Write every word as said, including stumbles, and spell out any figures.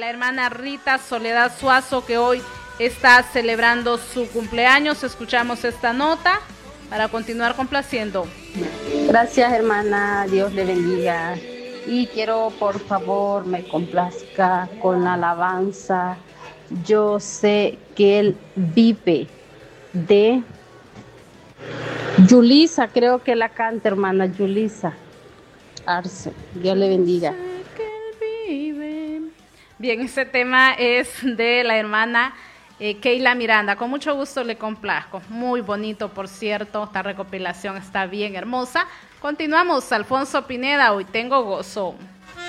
la hermana Rita Soledad Suazo, que hoy está celebrando su cumpleaños. Escuchamos esta nota para continuar complaciendo. Gracias, hermana, Dios le bendiga. Y quiero, por favor, me complazca con la alabanza. Yo sé que Él vive, de Yulisa, creo que la canta, hermana Yulisa Arce. Dios le bendiga. Yo sé que Él vive. Bien, este tema es de la hermana eh, Keila Miranda. Con mucho gusto le complazco. Muy bonito, por cierto. Esta recopilación está bien hermosa. Continuamos. Alfonso Pineda, hoy tengo gozo.